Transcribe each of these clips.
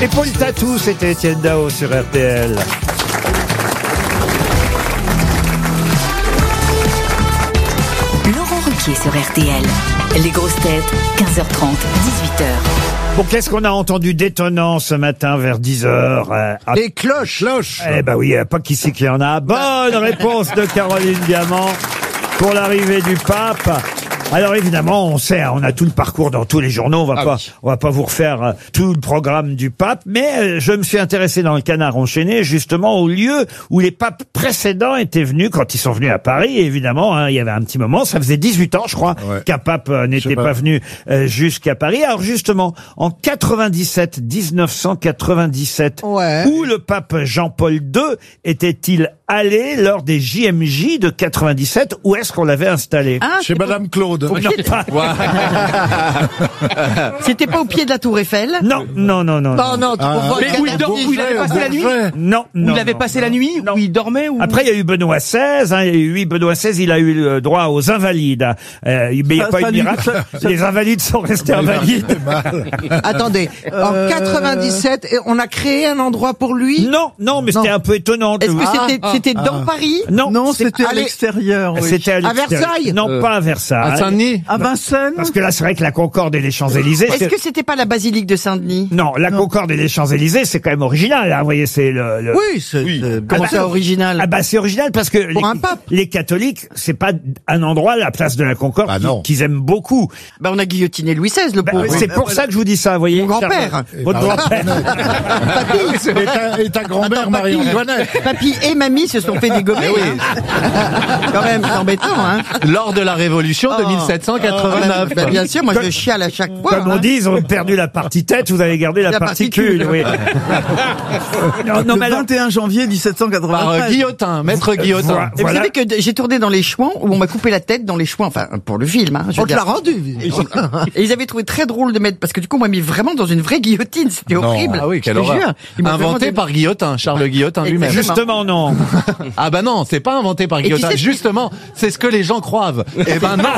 Épaule tatou, c'était Étienne Dao sur RTL. Laurent Ruquier sur RTL. Les grosses têtes, 15h30, 18h. Bon, qu'est-ce qu'on a entendu d'étonnant ce matin vers 10h? Les cloches. Eh ben oui, pas qu'ici qu'il y en a. Bonne réponse de Caroline Diamant pour l'arrivée du pape. Alors évidemment, on sait, on a tout le parcours dans tous les journaux. On va pas vous refaire tout le programme du pape, mais je me suis intéressé dans le Canard enchaîné justement au lieu où les papes précédents étaient venus quand ils sont venus à Paris. Et évidemment, il y avait un petit moment, ça faisait 18 ans, je crois, qu'un pape n'était pas venu jusqu'à Paris. Alors justement, en 1997, où le pape Jean-Paul II était-il allé lors des JMJ de 97? Où est-ce qu'on l'avait installé? Chez Madame Claude. Non, pas. C'était pas au pied de la Tour Eiffel? Non. Non, Mais où il avait passé la nuit? Non. Où il avait passé la nuit? Où il dormait? Après, il y a eu Benoît XVI. Il y a eu Benoît XVI, il a eu le droit aux invalides. Mais il n'y a pas eu de miracle. Les invalides sont restés invalides. Attendez, en 97, on a créé un endroit pour lui? Non, mais c'était un peu étonnant. Est-ce que c'était dans Paris? Non, c'était à l'extérieur. C'était à Versailles? Non, pas à Versailles. À Saint-Denis? À Vincennes? Parce que là, c'est vrai que la Concorde et les Champs-Élysées... Est-ce que c'était pas la basilique de Saint-Denis? Non, la Concorde et les Champs-Élysées, c'est quand même original. Hein, vous voyez, c'est le... Oui, Comment c'est original? Ah bah c'est original parce que les catholiques, c'est pas un endroit, la place de la Concorde, qu'ils aiment beaucoup. Bah on a guillotiné Louis XVI, le pauvre. C'est pour ça que je vous dis ça, vous voyez. Mon grand-père. Votre grand-père. Et ta grand-mère Marie-Antoinette. Papy et mamie se sont fait dégommer. Quand même, c'est embêtant, hein. Lors de la Révolution de 1789. Bah, bien sûr, moi je chiale à chaque fois. Comme on dit, ils ont perdu la partie tête, vous avez gardé la particule. Oui. Le 21 janvier 1793. Par Guillotin, maître Guillotin. Et vous savez que j'ai tourné dans les Chouans, où on m'a coupé la tête dans les Chouans, enfin, pour le film, hein. On te l'a rendu. Et ils avaient trouvé très drôle de mettre, parce que du coup, on m'a mis vraiment dans une vraie guillotine, c'était horrible. Ah oui, quelle je te horreur. jure. Ils m'ont Inventé vraiment par Guillotin, Charles Guillotin lui-même. Justement, non. Ah bah non, c'est pas inventé par Guillotin. tu sais- Justement, c'est ce que les gens croient. Eh ben non.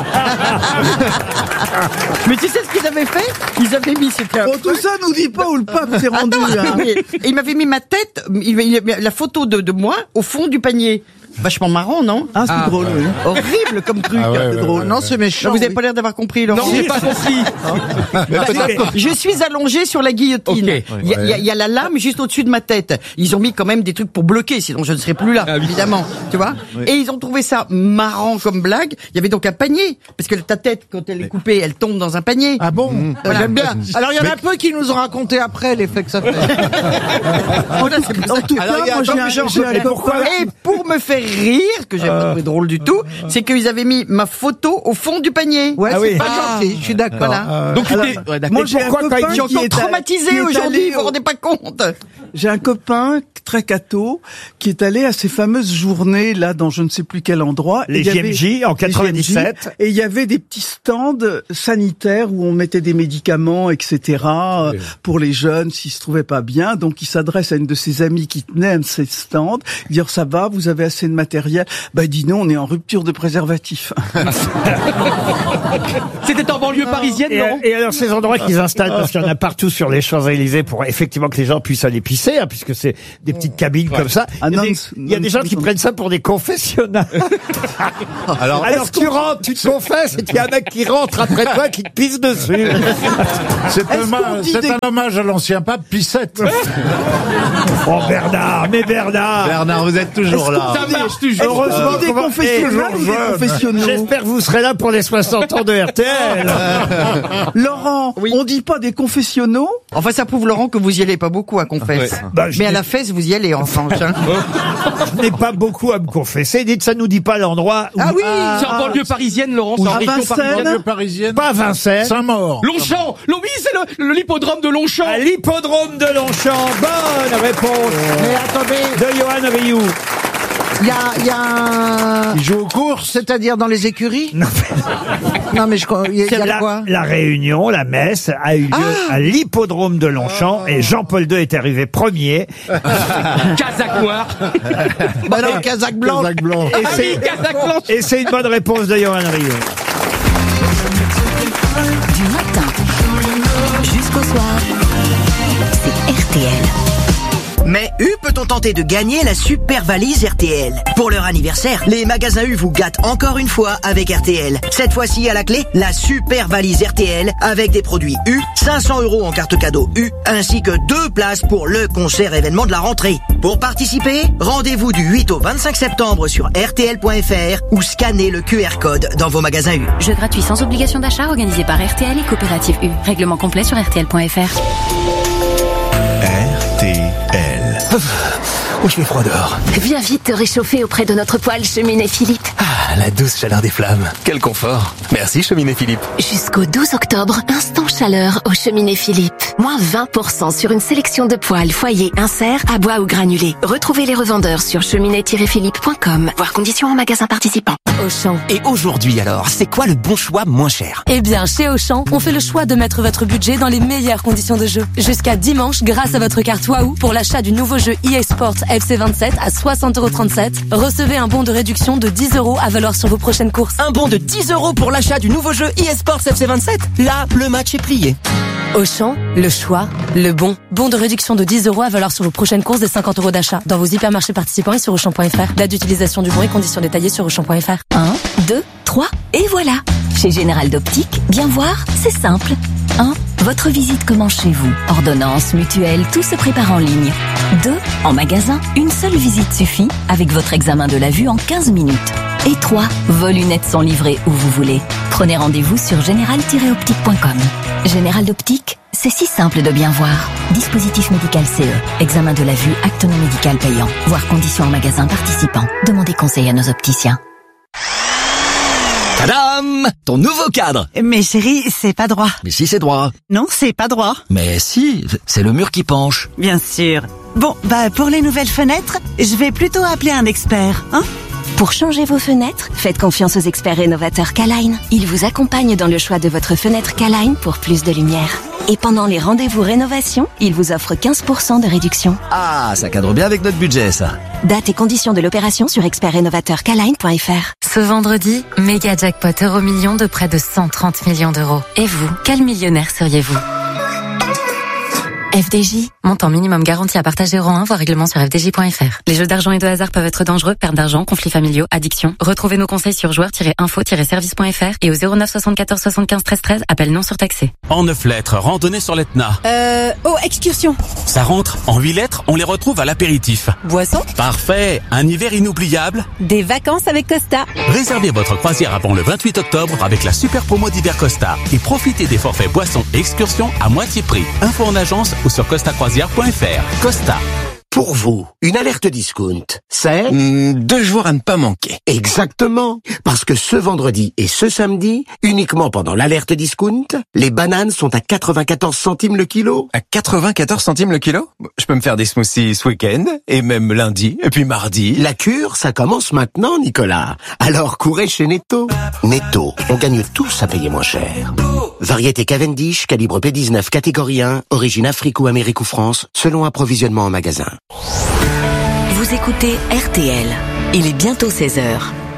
Mais tu sais ce qu'ils avaient fait? Ils avaient mis, c'était un Tout ça nous dit pas où le pape s'est rendu. Attends, et il m'avait mis ma tête, la photo de moi au fond du panier. Vachement marrant, non? Ah, c'est drôle, oui. Horrible comme truc. C'est drôle. Non, c'est méchant. Vous n'avez pas l'air d'avoir compris, Laurent. Non, j'ai pas compris. Je suis allongé sur la guillotine. Ok. Il y a la lame juste au-dessus de ma tête. Ils ont mis quand même des trucs pour bloquer, sinon je ne serais plus là, évidemment. Tu vois? Et ils ont trouvé ça marrant comme blague. Il y avait donc un panier. Parce que ta tête, quand elle est coupée, elle tombe dans un panier. Ah bon? Voilà. J'aime bien. Alors, il y en a un peu qui nous ont raconté après l'effet que ça fait. Voilà, c'est pour ça En tout que- cas, moi, j'ai un copain. Et pour me faire rire, que j'ai pas trouvé drôle du tout, c'est qu'ils avaient mis ma photo au fond du panier. Ouais, Ah c'est oui. pas gentil, je suis d'accord. Voilà. Donc tu Alors, t'es... Ouais, d'accord. moi, j'ai un pourquoi quand copain il Je suis qui encore est traumatisé aujourd'hui, vous vous rendez pas compte? J'ai un copain très catho qui est allé à ces fameuses journées là dans je ne sais plus quel endroit. Les Et il y avait- JMJ en les 97. JMJ, et il y avait des petits stands sanitaires où on mettait des médicaments, etc. Pour les jeunes s'ils se trouvaient pas bien. Donc il s'adresse à une de ses amies qui tenait un de ces stands, dire ça va, vous avez assez de matériel. Bah il dit non, on est en rupture de préservatif. C'était en banlieue parisienne, non? Et alors ces endroits qu'ils installent, parce qu'il y en a partout sur les Champs-Élysées pour effectivement que les gens puissent aller pisser, hein, puisque c'est des petites cabines comme ça. Ah, Il y a non, il y a des gens qui prennent ça pour des confessionnels. Alors tu rentres, tu te confesses, et il y a un mec qui rentre après toi qui te pisse dessus. C'est un hommage à l'ancien pape Pissette. Oh Bernard, mais Bernard. Bernard, vous êtes toujours là. Ça marche toujours. Heureusement des qu'on va- confessionnels Eh, ou des confessionnaux. J'espère que vous serez là pour les 60 ans de RTL. Laurent, on dit pas des confessionnaux. Enfin, ça prouve, Laurent, que vous y allez pas beaucoup à confesse. Bah, je Mais à n'ai- la fesse, vous y allez, en revanche. Hein. Je n'ai pas beaucoup à me confesser. Dites, ça nous dit pas l'endroit où... Ah oui! C'est en banlieue parisienne, Laurent. C'est en À région Vincennes. parisienne. Parisienne. Pas Vincennes. Saint-Maur. Longchamp. Oui, c'est l'hippodrome de Longchamp. À l'hippodrome de Longchamp. Bonne réponse Mais attendez, de Johan Rioux. il y a un... Il joue aux courses, c'est-à-dire dans les écuries? Non, mais il y a quoi? La réunion, la messe, a eu lieu à l'hippodrome de Longchamp et Jean-Paul II est arrivé premier. Casaque noir. Bah non, Casaque blanc. Et c'est une bonne réponse de Johan Rioux. Du matin jusqu'au soir, c'est RTL. Mais U peut-on tenter de gagner la super valise RTL? Pour leur anniversaire, les magasins U vous gâtent encore une fois avec RTL. Cette fois-ci à la clé, la super valise RTL avec des produits U, 500 € en carte cadeau U, ainsi que 2 places pour le concert événement de la rentrée. Pour participer, rendez-vous du 8 au 25 septembre sur RTL.fr ou scannez le QR code dans vos magasins U. Jeu gratuit sans obligation d'achat organisé par RTL et Coopérative U. Règlement complet sur RTL.fr. RTL. Oh, je fais froid dehors. Viens vite te réchauffer auprès de notre poêle Cheminée Philippe. Ah, la douce chaleur des flammes. Quel confort. Merci Cheminée Philippe. Jusqu'au 12 octobre, instant chaleur au Cheminée Philippe. Moins 20% sur une sélection de poêles, foyers, inserts, à bois ou granulés. Retrouvez les revendeurs sur cheminée-philippe.com. Voir conditions en magasin participant. Auchan. Et aujourd'hui alors, c'est quoi le bon choix moins cher? Eh bien, chez Auchan, on fait le choix de mettre votre budget dans les meilleures conditions de jeu. Jusqu'à dimanche, grâce à votre carte Wahoo, pour l'achat du nouveau jeu eSport FC27 à 60,37 €, recevez un bon de réduction de 10 € à valoir sur vos prochaines courses. Un bon de 10 € pour l'achat du nouveau jeu eSports FC27? Là, le match est plié. Auchan, le choix, le bon. Bon de réduction de 10 € à valoir sur vos prochaines courses et 50 € d'achat. Dans vos hypermarchés participants et sur Auchan.fr. Date d'utilisation du bon et conditions détaillées sur Auchan.fr. 1, 2, 3, et voilà. Chez Général d'Optique, bien voir, c'est simple. 1. Votre visite commence chez vous. Ordonnance, mutuelle, tout se prépare en ligne. 2. En magasin, une seule visite suffit avec votre examen de la vue en 15 minutes. Et 3. Vos lunettes sont livrées où vous voulez. Prenez rendez-vous sur général-optique.com. Général d'Optique, c'est si simple de bien voir. Dispositif médical CE. Examen de la vue, acte non médical payant. Voir conditions en magasin participant. Demandez conseil à nos opticiens. Tadam! Ton nouveau cadre! Mais chérie, c'est pas droit. Mais si, c'est droit. Non, c'est pas droit. Mais si, c'est le mur qui penche. Bien sûr. Bon, pour les nouvelles fenêtres, je vais plutôt appeler un expert, hein? Pour changer vos fenêtres, faites confiance aux experts rénovateurs K-Line. Ils vous accompagnent dans le choix de votre fenêtre K-Line pour plus de lumière. Et pendant les rendez-vous rénovation, ils vous offrent 15% de réduction. Ah, ça cadre bien avec notre budget, ça. Date et conditions de l'opération sur expertrénovateurkline.fr. Ce vendredi, méga jackpot Euromillions de près de 130 millions d'euros. Et vous, quel millionnaire seriez-vous? FDJ, montant minimum garanti à partager rang 1, voire règlement sur fdj.fr. Les jeux d'argent et de hasard peuvent être dangereux, perte d'argent, conflits familiaux, addiction. Retrouvez nos conseils sur joueurs-info-service.fr et au 09 74 75 13 13, appel non surtaxé. En 9 lettres, randonnée sur l'Etna. Excursion. Ça rentre. En 8 lettres, on les retrouve à l'apéritif. Boisson. Parfait. Un hiver inoubliable. Des vacances avec Costa. Réservez votre croisière avant le 28 octobre avec la super promo d'hiver Costa et profitez des forfaits boissons et excursions à moitié prix. Info en agence ou sur costacroisière.fr. Costa. Pour vous, une alerte discount, c'est 2 jours à ne pas manquer. Exactement, parce que ce vendredi et ce samedi, uniquement pendant l'alerte discount, les bananes sont à 94 centimes le kilo. À 94 centimes le kilo? Je peux me faire des smoothies ce week-end, et même lundi, et puis mardi. La cure, ça commence maintenant, Nicolas. Alors courez chez Netto. Netto, on gagne tous à payer moins cher. Variété Cavendish, calibre P19, catégorie 1, origine Afrique ou Amérique ou France, selon approvisionnement en magasin. Vous écoutez RTL. Il est bientôt 16h.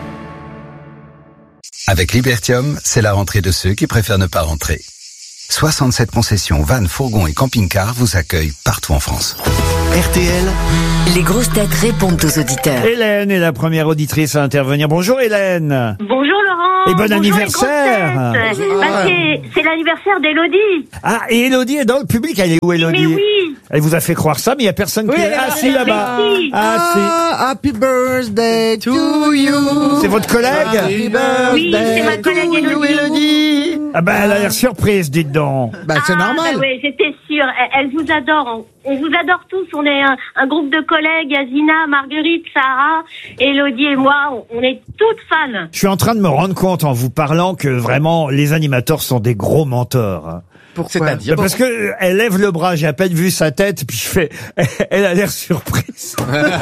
Avec Libertium, c'est la rentrée de ceux qui préfèrent ne pas rentrer. 67 concessions, vannes, fourgons et camping-cars vous accueillent partout en France. RTL. Les grosses têtes répondent aux auditeurs. Hélène est la première auditrice à intervenir. Bonjour Hélène. Bonjour Laurent. Et bon Bonjour anniversaire. C'est l'anniversaire d'Élodie. Ah, et Élodie est dans le public. Elle est où, Élodie? Mais oui. Elle vous a fait croire ça, mais il n'y a personne qui est assis là-bas. Happy birthday to you. C'est votre collègue? Happy birthday. Oui, c'est ma collègue Élodie. Ah ben, elle a l'air surprise, dites donc. C'est normal. Bah oui, j'étais sûre. Elle vous adore. On vous adore tous. On est un groupe de collègues. Yazina, Marguerite, Sarah, Élodie et moi. On est toutes fans. Je suis en train de me rendre compte en vous parlant que vraiment les animateurs sont des gros menteurs. Pourquoi? C'est-à-dire parce que elle lève le bras, j'ai à peine vu sa tête, puis je fais, elle a l'air surprise.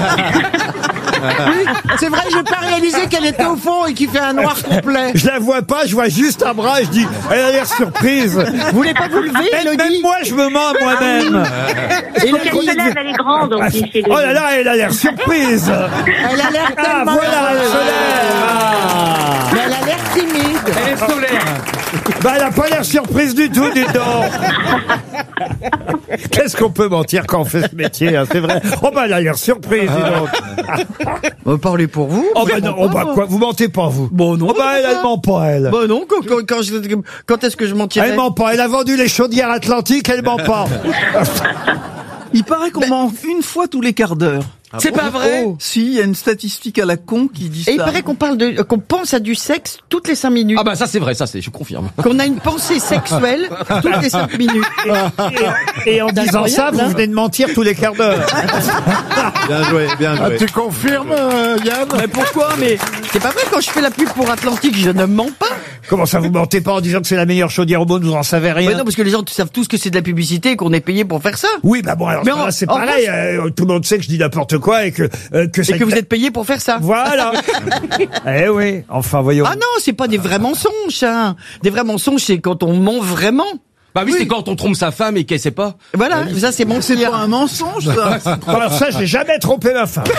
Oui, c'est vrai, j'ai pas réalisé qu'elle était au fond et qu'il fait un noir complet. Je la vois pas, je vois juste un bras, je dis, elle a l'air surprise. Vous voulez pas vous lever, Élodie? Même moi, je me mens à moi-même. Et quand elle se lève, elle est grande aussi chez Oh là là, elle a l'air surprise. Elle a l'air tellement voilà, elle se lève. Mais elle a l'air l'air timide. Elle est solaire. Bah, elle a pas l'air surprise du tout, dis donc. Qu'est-ce qu'on peut mentir quand on fait ce métier, hein, c'est vrai. Oh bah, elle a l'air surprise, dis donc. Parlez pour vous. Oh bah non, oh bah quoi, vous mentez pas, vous. Bon, non. Oh bah, elle ment pas, elle. Bon, non, quand est-ce que je mentirais? Elle ment pas, elle a vendu les chaudières Atlantiques, elle ment pas. Il paraît qu'on ment une fois tous les quarts d'heure. C'est pas vrai? Si, il y a une statistique à la con qui dit ça. Et il paraît qu'on pense à du sexe toutes les 5 minutes. Ah bah ça c'est vrai, je confirme. Qu'on a une pensée sexuelle toutes les 5 minutes. Et en disant ça, vous venez de mentir tous les quarts d'heure. Bien joué, bien joué. Tu confirmes, Yann? Mais pourquoi? Mais c'est pas vrai, quand je fais la pub pour Atlantique, je ne mens pas. Comment ça, vous mentez pas en disant que c'est la meilleure chaudière au monde, vous en savez rien? Mais non, parce que les gens savent tous que c'est de la publicité et qu'on est payé pour faire ça. Oui, bah bon, alors là, c'est pareil. Tout le monde sait que je dis n'importe quoi et que vous êtes payé pour faire ça. Voilà. Eh oui. Enfin, voyons. Ah non, c'est pas des vrais mensonges, hein. Des vrais mensonges, c'est quand on ment vraiment. Bah oui, c'est quand on trompe sa femme et qu'elle sait pas. Voilà, ça c'est mentir. C'est pas un mensonge, ça. Alors ça, j'ai jamais trompé ma femme.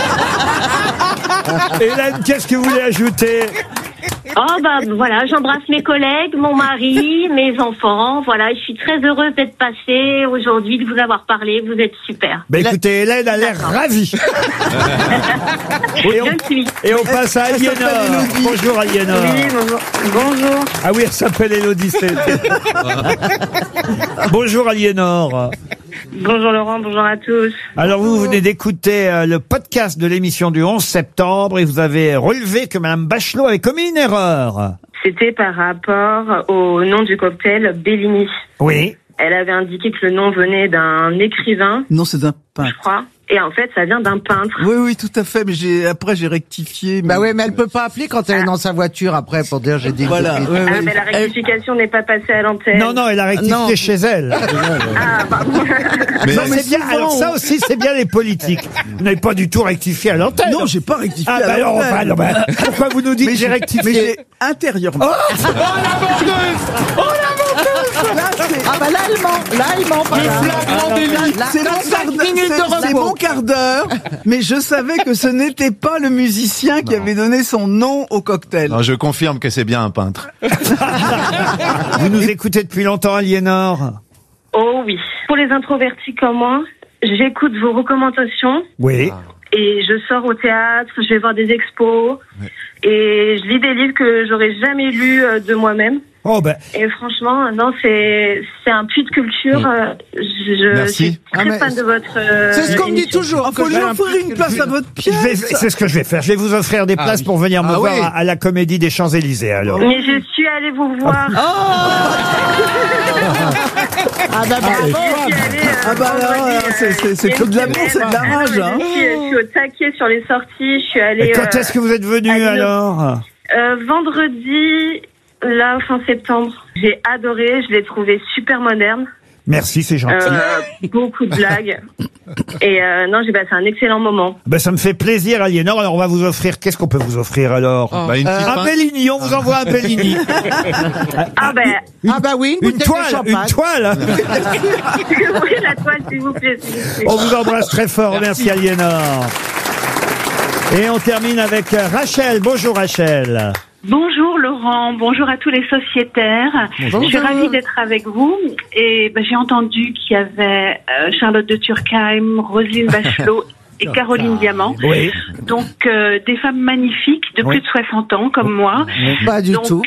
Hélène, qu'est-ce que vous voulez ajouter? Oh bah voilà, j'embrasse mes collègues, mon mari, mes enfants. Voilà, je suis très heureuse d'être passée aujourd'hui, de vous avoir parlé. Vous êtes super. Bah écoutez, Hélène a l'air ravie. Et on passe à Aliénor. Bonjour Aliénor. Oui, bonjour. Ah oui, elle s'appelle Élodie. Bonjour Aliénor. Bonjour Laurent, bonjour à tous. Alors vous venez d'écouter le podcast de l'émission du 11 septembre et vous avez relevé que Mme Bachelot avait commis une erreur. C'était par rapport au nom du cocktail Bellini. Oui. Elle avait indiqué que le nom venait d'un écrivain. Non, c'est d'un peintre. Je crois. Et en fait, ça vient d'un peintre. Oui, tout à fait. Mais après j'ai rectifié. Bah oui, mais elle peut pas appeler quand elle est dans sa voiture après pour dire j'ai dit. Voilà. Mais la rectification n'est pas passée à l'antenne. Non, elle a rectifié chez elle. Mais ça, c'est bien. Alors ça aussi, c'est bien les politiques. Vous n'avez pas du tout rectifié à l'antenne. Non, j'ai pas rectifié à l'antenne. Pourquoi vous nous dites que j'ai rectifié? Mais j'ai intérieurement. Oh la vendeuse! Oh la vendeuse! Ah bah là, elle ment. Le flagrant délit. C'est mon quart d'heure, mais je savais que ce n'était pas le musicien qui avait donné son nom au cocktail. Non, je confirme que c'est bien un peintre. Vous nous écoutez depuis longtemps, Aliénor? Oh oui. Pour les introvertis comme moi, j'écoute vos recommandations. Oui. Et je sors au théâtre, je vais voir des expos. Ouais. Et je lis des livres que j'aurais jamais lus de moi-même. Oh ben. Et franchement, non, c'est un puits de culture. Je suis très fan de votre. C'est ce qu'on me dit toujours. Il faut lui offrir une place à votre pièce. C'est ce que je vais faire. Je vais vous offrir des places pour venir me voir à la Comédie des Champs-Élysées. Alors. Mais je suis allée vous voir. C'est que de l'amour, c'est de la rage. Hein. Je suis au taquet sur les sorties. Je suis allée. Et quand est-ce que vous êtes venu alors? Vendredi. Là, fin septembre, j'ai adoré, je l'ai trouvé super moderne. Merci, c'est gentil. Beaucoup de blagues. Et non, j'ai passé un excellent moment. Ben, ça me fait plaisir, Aliénor. Alors, on va vous offrir... Qu'est-ce qu'on peut vous offrir, alors? Un Bellini, on vous envoie un Bellini. Oui, une toile. Oui, la toile, s'il vous plaît. On vous embrasse très fort. Merci Aliénor. Et on termine avec Rachel. Bonjour, Rachel. Bonjour Laurent, bonjour à tous les sociétaires. Bonjour. Je suis ravie d'être avec vous et j'ai entendu qu'il y avait Charlotte de Turckheim, Roselyne Bachelot et Caroline Diamant. Oui. Donc des femmes magnifiques de plus de 60 ans comme moi. Pas du tout.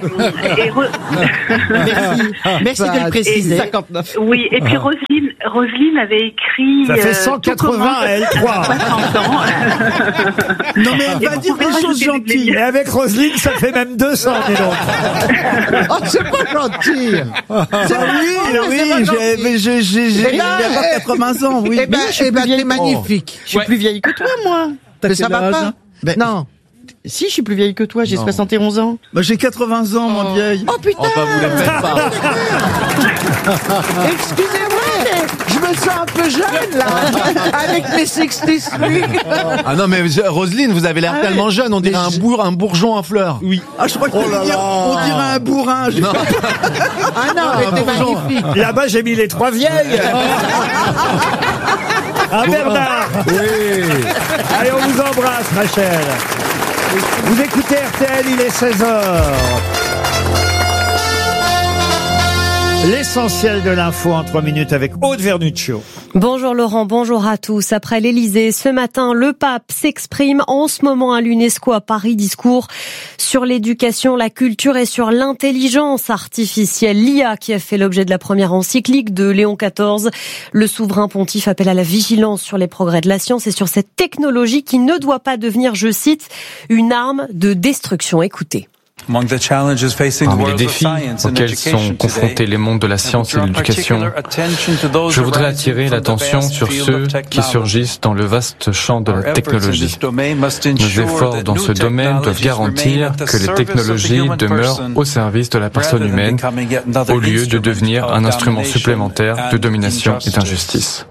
Merci de le préciser. 59. Oui, et puis Roselyne avait écrit. Ça fait 180 à elle 3. 60 ans. Non mais elle va dire des choses gentilles. Et avec Roselyne, ça fait même 200, dis donc. Oh, c'est pas gentil. J'ai 80 ans, oui. Eh ben, t'es magnifique. Je suis plus vieille que toi, moi. Mais ça va pas. Non. Si, je suis plus vieille que toi, j'ai 71 ans. Bah, j'ai 80 ans, mon vieille. Oh putain! Vous la faites pas. Excusez-moi, mais je me sens un peu jeune, là, avec mes 63. Ah non, mais Roselyne, vous avez l'air tellement jeune, on dirait un bourgeon en fleurs. Oui. Ah, je crois qu'on dirait un bourrin. Ah non, mais t'es magnifique. Là-bas, j'ai mis les 3 vieilles. Ah, Bernard. Oui. Allez, on vous embrasse, Rachel. Vous écoutez RTL, il est 16h. L'essentiel de l'info en 3 minutes avec Aude Vernuccio. Bonjour Laurent, bonjour à tous. Après l'Élysée, ce matin, le pape s'exprime en ce moment à l'UNESCO à Paris. Discours sur l'éducation, la culture et sur l'intelligence artificielle, l'IA, qui a fait l'objet de la première encyclique de Léon XIV. Le souverain pontife appelle à la vigilance sur les progrès de la science et sur cette technologie qui ne doit pas devenir, je cite, une arme de destruction. Écoutez. Parmi les défis auxquels sont confrontés les mondes de la science et de l'éducation, je voudrais attirer l'attention sur ceux qui surgissent dans le vaste champ de la technologie. Nos efforts dans ce domaine doivent garantir que les technologies demeurent au service de la personne humaine, au lieu de devenir un instrument supplémentaire de domination et d'injustice.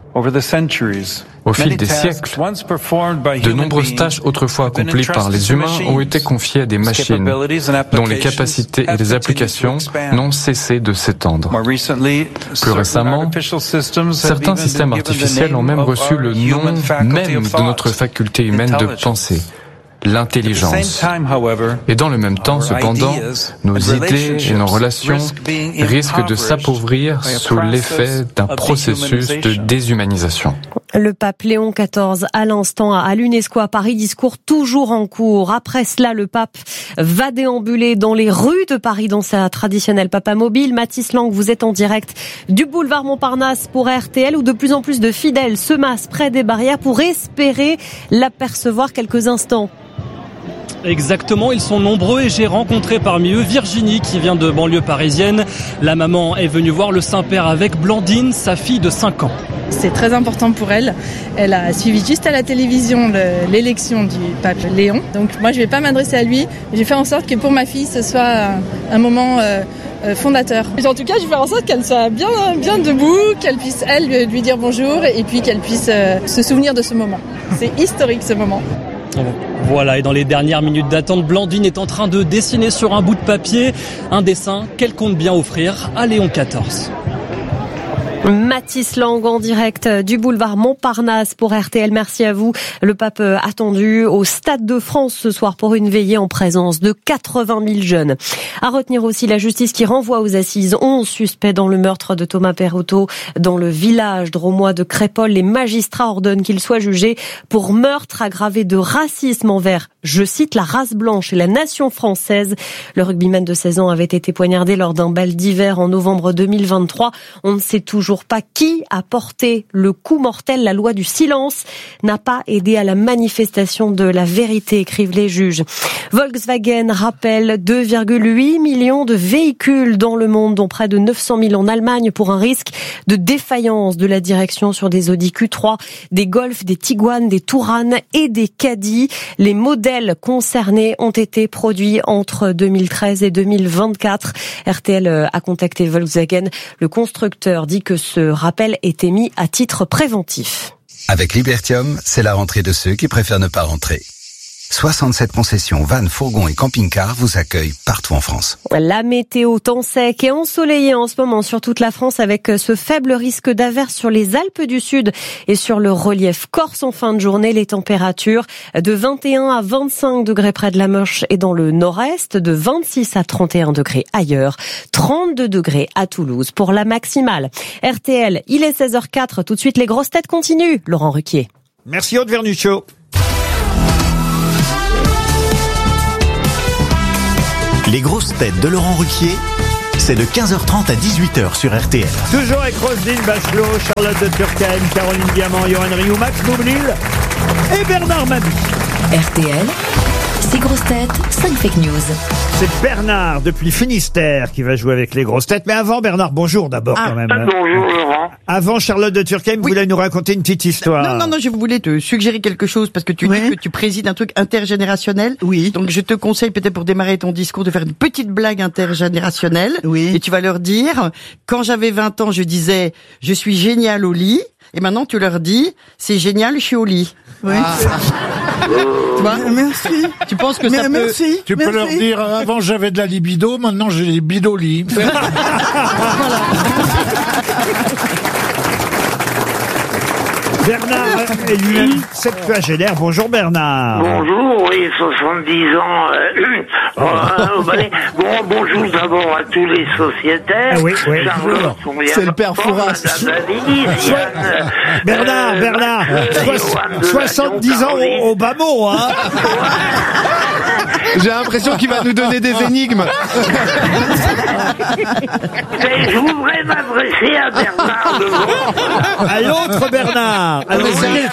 Au fil des siècles, de nombreuses tâches autrefois accomplies par les humains ont été confiées à des machines dont les capacités et les applications n'ont cessé de s'étendre. Plus récemment, certains systèmes artificiels ont même reçu le nom même de notre faculté humaine de penser. L'intelligence. Et dans le même temps, cependant, nos idées et nos relations risquent de s'appauvrir sous l'effet d'un processus de déshumanisation. Le pape Léon XIV à l'instant à l'UNESCO à Paris, discours toujours en cours. Après cela, le pape va déambuler dans les rues de Paris dans sa traditionnelle papamobile. Mathis Lang, vous êtes en direct du boulevard Montparnasse pour RTL, où de plus en plus de fidèles se massent près des barrières pour espérer l'apercevoir quelques instants. Exactement, ils sont nombreux et j'ai rencontré parmi eux Virginie qui vient de banlieue parisienne. La maman est venue voir le Saint-Père avec Blandine, sa fille de 5 ans. C'est très important pour elle. Elle a suivi juste à la télévision l'élection du pape Léon. Donc moi je vais pas m'adresser à lui. J'ai fait en sorte que pour ma fille ce soit un moment fondateur. Et en tout cas je vais faire en sorte qu'elle soit bien debout, qu'elle puisse elle lui dire bonjour et puis qu'elle puisse se souvenir de ce moment. C'est historique ce moment. Voilà, et dans les dernières minutes d'attente, Blandine est en train de dessiner sur un bout de papier un dessin qu'elle compte bien offrir à Léon XIV. Mathis Lang en direct du boulevard Montparnasse pour RTL. Merci à vous. Le pape attendu au Stade de France ce soir pour une veillée en présence de 80 000 jeunes. À retenir aussi la justice qui renvoie aux assises 11 suspects dans le meurtre de Thomas Perotto dans le village drômois de Crépol. Les magistrats ordonnent qu'il soit jugé pour meurtre aggravé de racisme envers, je cite, la race blanche et la nation française. Le rugbyman de 16 ans avait été poignardé lors d'un bal d'hiver en novembre 2023. On ne sait toujours pas qui a porté le coup mortel. La loi du silence n'a pas aidé à la manifestation de la vérité, écrivent les juges. Volkswagen rappelle 2,8 millions de véhicules dans le monde, dont près de 900 000 en Allemagne, pour un risque de défaillance de la direction sur des Audi Q3, des Golf, des Tiguan, des Touran et des Caddy. Les modèles concernés ont été produits entre 2013 et 2024. RTL a contacté Volkswagen. Le constructeur dit que ce rappel est émis à titre préventif. Avec Libertium, c'est la rentrée de ceux qui préfèrent ne pas rentrer. 67 concessions, vannes, fourgons et camping-cars vous accueillent partout en France. La météo, temps sec et ensoleillé en ce moment sur toute la France, avec ce faible risque d'averse sur les Alpes du Sud et sur le relief corse en fin de journée. Les températures de 21 à 25 degrés près de la Manche et dans le nord-est, de 26 à 31 degrés ailleurs, 32 degrés à Toulouse pour la maximale. RTL, il est 16h04, tout de suite les grosses têtes continuent. Laurent Ruquier. Merci Aude Vernuccio. Les grosses têtes de Laurent Ruquier, c'est de 15h30 à 18h sur RTL. Toujours avec Roselyne Bachelot, Charlotte de Turckheim, Caroline Diamant, Johan Rioux, Max Boublil et Bernard Mabie. RTL, 6 grosses têtes, 5 fake news. C'est Bernard, depuis Finistère, qui va jouer avec les grosses têtes. Mais avant, Bernard, bonjour d'abord quand même. Bonjour Laurent. Avant, Charlotte de Turckheim voulait nous raconter une petite histoire. Non, je voulais te suggérer quelque chose parce que tu dis que tu présides un truc intergénérationnel. Oui. Donc je te conseille peut-être pour démarrer ton discours de faire une petite blague intergénérationnelle. Oui. Et tu vas leur dire, quand j'avais 20 ans, je disais, je suis génial au lit. Et maintenant, tu leur dis, c'est génial, je suis au lit. Oui. Tu vois ? Merci. Tu penses que ça peut... Merci. Tu peux leur dire, avant j'avais de la libido, maintenant j'ai des bidolis. Bernard est lui-même septuagénaire. Bonjour Bernard. Bonjour, oui, 70 ans. Bonjour d'abord à tous les sociétaires. Ah oui, oui. Charlotte, C'est le père Fouras. Bernard, 70 ans au bas mot, hein. J'ai l'impression qu'il va nous donner des énigmes. Mais je voudrais m'adresser à Bernard Devant. À l'autre Bernard. Parce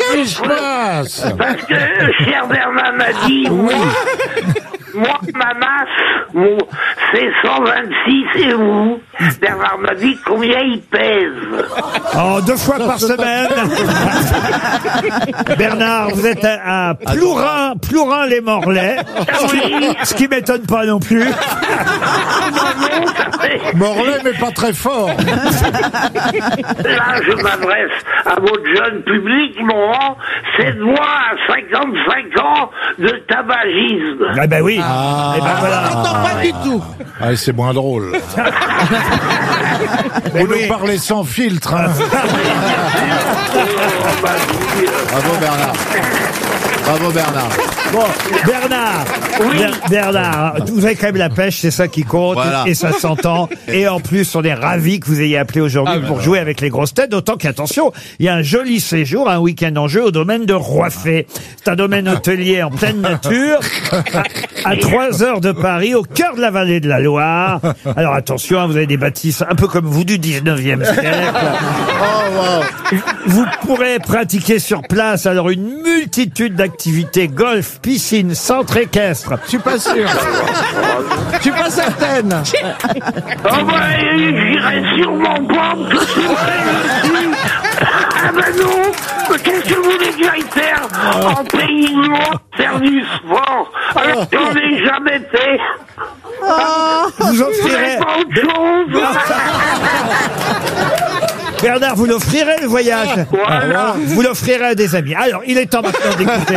que cher Bernard m'a dit, moi, ma masse, c'est 126 et vous, Bernard m'a dit combien il pèse. Oh, 2 fois par semaine. Bernard, vous êtes à Plourin-les-Morlaix. Ce qui m'étonne pas non plus. Morlaix, mais pas très fort. Là, je m'adresse à votre jeune public, Laurent. C'est de moi à 55 ans de tabagisme. Ah ben oui. Et ben voilà. Pas du tout. Ah, c'est moins drôle. Vous nous parlez sans filtre. Hein. Bravo Bernard. Bravo Bernard. Bon, Bernard, vous avez quand même la pêche, c'est ça qui compte, Voilà. et ça s'entend. Et en plus, on est ravis que vous ayez appelé aujourd'hui pour jouer avec les grosses têtes, d'autant qu'attention, il y a un joli séjour, un week-end en jeu au domaine de Roiffet. C'est un domaine hôtelier en pleine nature, à 3 heures de Paris, au cœur de la vallée de la Loire. Alors attention, vous avez des bâtisses un peu comme vous du 19e siècle. Vous pourrez pratiquer sur place alors une multitude d'activités, golf, piscine, centre équestre. Je suis pas sûr. Je suis pas certaine. Oh j'irai sûrement pas, parce que c'est vrai, je dis. Ah ben non, mais qu'est-ce que vous voulez que j'aille faire en pays noir, faire du sport, alors que j'en ai jamais fait. Vous offrirez... pas autre chose. Bernard, vous l'offrirez le voyage. Voilà. Vous l'offrirez à des amis. Alors, il est temps maintenant d'écouter.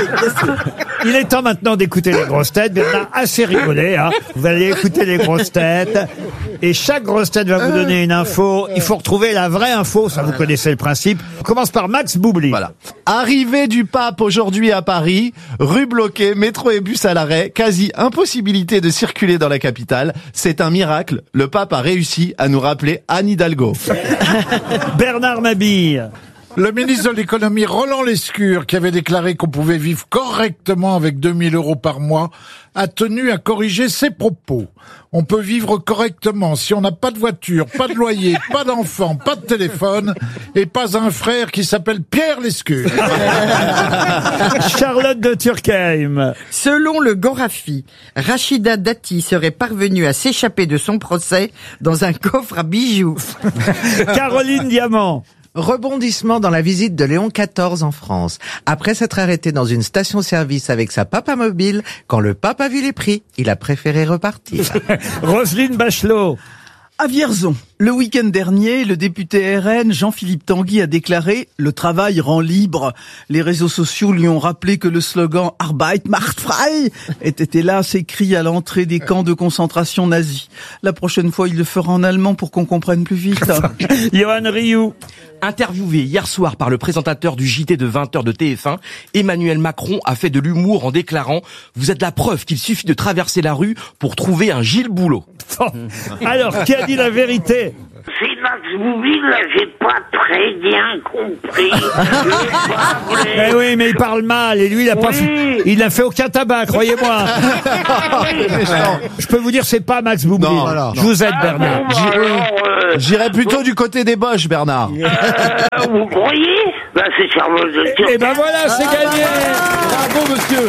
Il est temps maintenant d'écouter les grosses têtes. Bernard, assez rigolé, hein. Vous allez écouter les grosses têtes. Et chaque grosse tête va vous donner une info. Il faut retrouver la vraie info. Ça, vous connaissez le principe. On commence par Max Boublil. Voilà. Arrivée du pape aujourd'hui à Paris, rue bloquée, métro et bus à l'arrêt, quasi impossibilité de circuler dans la capitale. C'est un miracle. Le pape a réussi à nous rappeler Anne Hidalgo. Bernard Mabille. Le ministre de l'économie Roland Lescure, qui avait déclaré qu'on pouvait vivre correctement avec 2000 € par mois, a tenu à corriger ses propos. On peut vivre correctement si on n'a pas de voiture, pas de loyer, pas d'enfant, pas de téléphone et pas un frère qui s'appelle Pierre Lescure. Charlotte de Turckheim. Selon le Gorafi, Rachida Dati serait parvenue à s'échapper de son procès dans un coffre à bijoux. Caroline Diamant. Rebondissement dans la visite de Léon XIV en France. Après s'être arrêté dans une station-service avec sa papa mobile, quand le pape a vu les prix, il a préféré repartir. Roselyne Bachelot. À Vierzon, le week-end dernier, le député RN Jean-Philippe Tanguy a déclaré « Le travail rend libre ». Les réseaux sociaux lui ont rappelé que le slogan « Arbeit macht frei » était hélas écrit à l'entrée des camps de concentration nazis. La prochaine fois, il le fera en allemand pour qu'on comprenne plus vite. Johan Rioux. Interviewé hier soir par le présentateur du JT de 20h de TF1, Emmanuel Macron a fait de l'humour en déclarant « Vous êtes la preuve qu'il suffit de traverser la rue pour trouver un Gilles Boulot ». Alors, qui a dit la vérité? C'est Max Boublil, là, j'ai pas très bien compris. Eh oui, mais il parle mal, et lui, il a pas fait, il n'a fait aucun tabac, croyez-moi. Je peux vous dire, c'est pas Max Boublil. Non, voilà. Je vous aide, Bernard. J'irai plutôt du côté des Boches, Bernard. Vous croyez? Bah, c'est Charlotte de Turckheim. Et ben voilà, c'est gagné. Bravo, monsieur.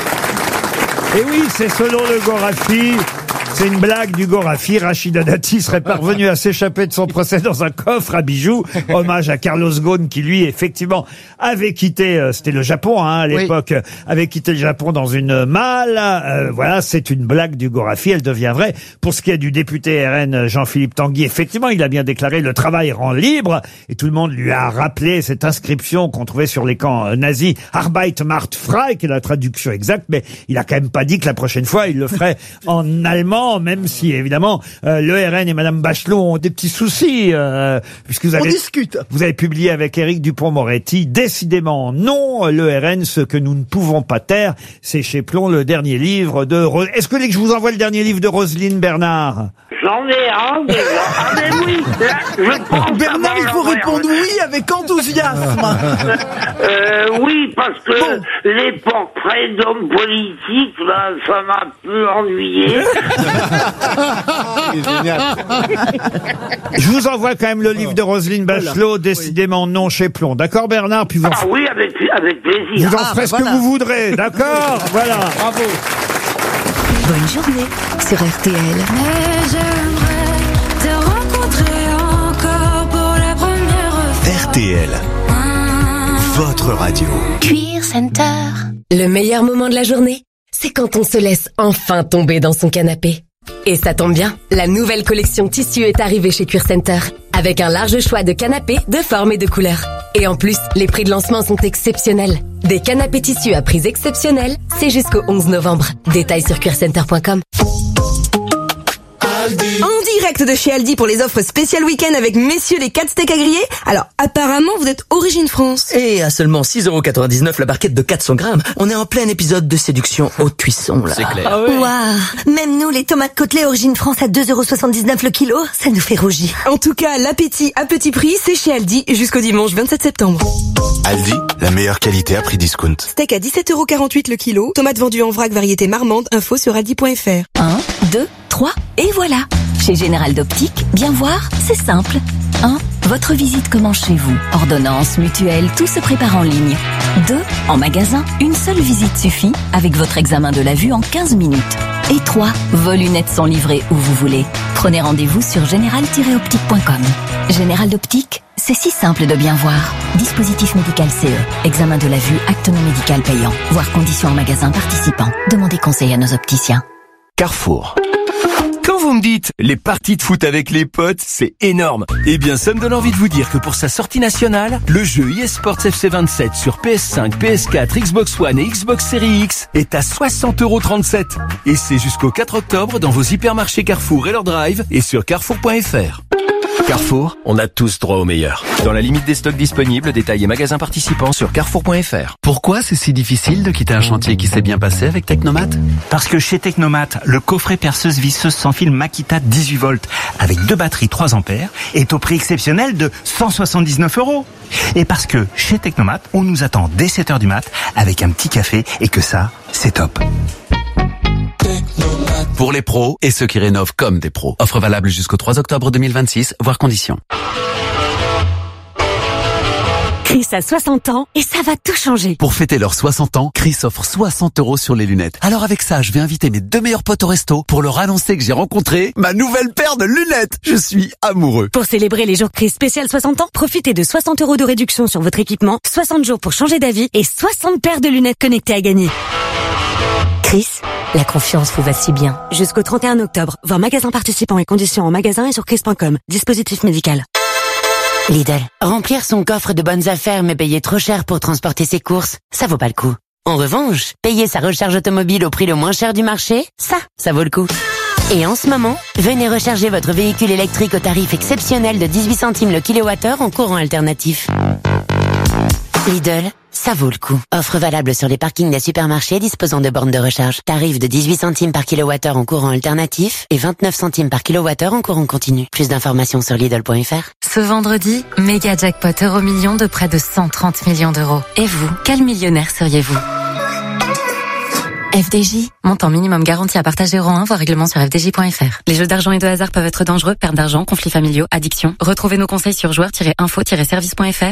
Et oui, c'est selon le Gorafi. C'est une blague du Gorafi. Rachida Dati serait parvenue à s'échapper de son procès dans un coffre à bijoux. Hommage à Carlos Ghosn qui, lui, effectivement, avait quitté, c'était le Japon, hein, à l'époque, avait quitté le Japon dans une malle. Voilà, c'est une blague du Gorafi. Elle devient vraie. Pour ce qui est du député RN Jean-Philippe Tanguy, effectivement, il a bien déclaré le travail rend libre. Et tout le monde lui a rappelé cette inscription qu'on trouvait sur les camps nazis. Arbeit macht frei, qui est la traduction exacte. Mais il a quand même pas dit que la prochaine fois, il le ferait en allemand. décidément, même si évidemment le RN et Madame Bachelot ont des petits soucis, puisque vous avez publié avec Éric Dupond-Moretti, décidément non, le RN, ce que nous ne pouvons pas taire, c'est chez Plon le dernier livre de... Est-ce que je vous envoie le dernier livre de Roselyne Bernard? J'en ai un déjà. Ah mais oui, là, je pense Bernard, il faut répondre oui avec enthousiasme. Oui, parce que les portraits d'hommes politiques, là, ça m'a un peu ennuyé. Je vous envoie quand même le livre de Roselyne Bachelot, décidément non chez Plon. D'accord Bernard? Puis vous Ah oui, avec plaisir. vous en ferez ce que vous voudrez, d'accord? Voilà. Bravo. Bonne journée sur RTL. Mais j'aimerais te rencontrer encore pour la première fois. RTL, votre radio. Cuir Center. Le meilleur moment de la journée, c'est quand on se laisse enfin tomber dans son canapé. Et ça tombe bien, la nouvelle collection tissu est arrivée chez Cuir Center. Avec un large choix de canapés, de formes et de couleurs. Et en plus, les prix de lancement sont exceptionnels. Des canapés tissus à prix exceptionnels, c'est jusqu'au 11 novembre. Détails sur cuircenter.com. En direct de chez Aldi pour les offres spéciales week-end avec messieurs les 4 steaks à griller. Alors, apparemment, vous êtes origine France. Et à seulement 6,99€ la barquette de 400 grammes, on est en plein épisode de séduction haute cuisson, là. C'est clair. Waouh. Même nous, les tomates côtelées origine France à 2,79€ le kilo, ça nous fait rougir. En tout cas, l'appétit à petit prix, c'est chez Aldi jusqu'au dimanche 27 septembre. Aldi, la meilleure qualité à prix discount. Steak à 17,48€ le kilo, tomates vendues en vrac variété marmande, info sur aldi.fr. 1, 2, 3, et voilà. Chez Général d'Optique, bien voir, c'est simple. 1. Votre visite commence chez vous. Ordonnance, mutuelle, tout se prépare en ligne. 2. En magasin, une seule visite suffit avec votre examen de la vue en 15 minutes. Et 3. Vos lunettes sont livrées où vous voulez. Prenez rendez-vous sur général-optique.com. Général d'Optique, c'est si simple de bien voir. Dispositif médical CE. Examen de la vue, acte non médical payant. Voir conditions en magasin participant. Demandez conseil à nos opticiens. Carrefour. Quand vous me dites les parties de foot avec les potes, c'est énorme. Eh bien, ça me donne envie de vous dire que pour sa sortie nationale, le jeu eSports FC27 sur PS5, PS4, Xbox One et Xbox Series X est à 60,37€. Et c'est jusqu'au 4 octobre dans vos hypermarchés Carrefour et leur drive et sur carrefour.fr. Carrefour, on a tous droit au meilleur. Dans la limite des stocks disponibles, détails et magasins participants sur carrefour.fr. Pourquoi c'est si difficile de quitter un chantier qui s'est bien passé avec Technomat? Parce que chez Technomat, le coffret perceuse visseuse sans fil Makita 18 volts avec 2 batteries 3 ampères est au prix exceptionnel de 179€. Et parce que chez Technomat, on nous attend dès 7h du mat avec un petit café et que ça, c'est top. Pour les pros et ceux qui rénovent comme des pros. Offre valable jusqu'au 3 octobre 2026, voire conditions. Chris a 60 ans et ça va tout changer. Pour fêter leurs 60 ans, Chris offre 60€ sur les lunettes. Alors avec ça, je vais inviter mes 2 meilleurs potes au resto pour leur annoncer que j'ai rencontré ma nouvelle paire de lunettes. Je suis amoureux. Pour célébrer les jours Chris spécial 60 ans, profitez de 60€ de réduction sur votre équipement, 60 jours pour changer d'avis et 60 paires de lunettes connectées à gagner. Chris, la confiance vous va si bien. Jusqu'au 31 octobre, voir magasin participants et conditions en magasin et sur chris.com. Dispositif médical. Lidl. Remplir son coffre de bonnes affaires mais payer trop cher pour transporter ses courses, ça vaut pas le coup. En revanche, payer sa recharge automobile au prix le moins cher du marché, ça vaut le coup. Et en ce moment, venez recharger votre véhicule électrique au tarif exceptionnel de 18 centimes le kilowattheure en courant alternatif. Lidl, ça vaut le coup. Offre valable sur les parkings des supermarchés disposant de bornes de recharge. Tarif de 18 centimes par kilowattheure en courant alternatif et 29 centimes par kilowattheure en courant continu. Plus d'informations sur Lidl.fr. Ce vendredi, méga jackpot Euromillions de près de 130 millions d'euros. Et vous, quel millionnaire seriez-vous ? FDJ, montant minimum garanti à partager rang 1, voire règlement sur FDJ.fr. Les jeux d'argent et de hasard peuvent être dangereux, perte d'argent, conflits familiaux, addiction. Retrouvez nos conseils sur joueurs-info-service.fr